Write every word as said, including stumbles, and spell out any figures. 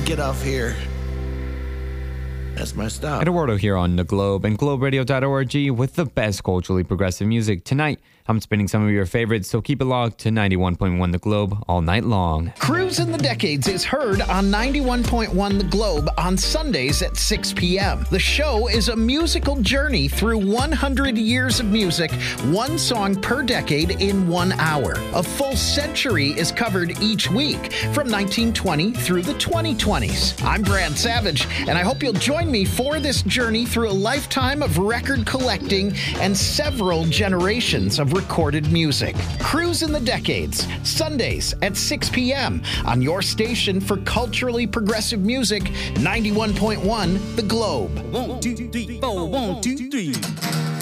get off here. That's my stop. Eduardo here on The Globe and globe radio dot org with the best culturally progressive music. Tonight, I'm spinning some of your favorites, so keep it logged to ninety-one point one The Globe all night long. Cruise in the Decades is heard on ninety-one point one The Globe on Sundays at six p.m. The show is a musical journey through one hundred years of music, one song per decade in one hour. A full century is covered each week, from nineteen twenty through the twenty twenties. I'm Brad Savage, and I hope you'll join me for this journey through a lifetime of record collecting and several generations of recorded music. Cruise in the Decades, Sundays at six p.m. on your station for culturally progressive music, ninety-one point one The Globe. One, two, three, four, one, two, three.